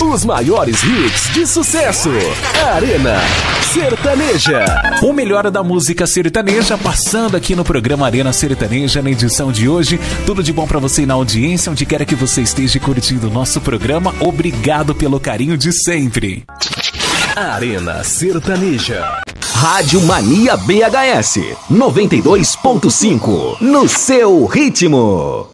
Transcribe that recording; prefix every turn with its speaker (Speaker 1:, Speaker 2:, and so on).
Speaker 1: Os maiores hits de sucesso. Arena Sertaneja.
Speaker 2: O melhor da música sertaneja passando aqui no programa Arena Sertaneja na edição de hoje. Tudo de bom pra você na audiência, onde quer que você esteja curtindo o nosso programa. Obrigado pelo carinho de sempre.
Speaker 1: Arena Sertaneja.
Speaker 3: Rádio Mania BHS 92.5 no seu ritmo.